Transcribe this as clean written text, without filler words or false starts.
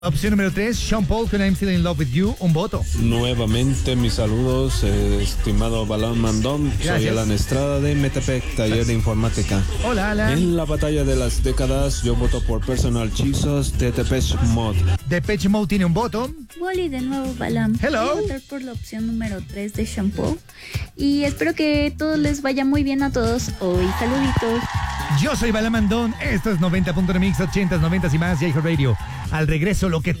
Opción número 3, Sean Paul con I'm Still in Love with You, un voto. Nuevamente mis saludos, estimado Balón Mandón. Gracias. Soy Alan Estrada de Metapec, taller de informática. Hola, Alan. En la batalla de las décadas, yo voto por Personal Jesus de Depeche Mode. Depeche Mode tiene un voto. Wally de nuevo, Balam. Hello. Voy a votar por la opción número 3 de Shampoo. Y espero que todo les vaya muy bien a todos hoy. Saluditos. Yo soy Balamandón. Esto es 90.9 Mix, 80s, 90s y más, y Radio. Al regreso, lo que tú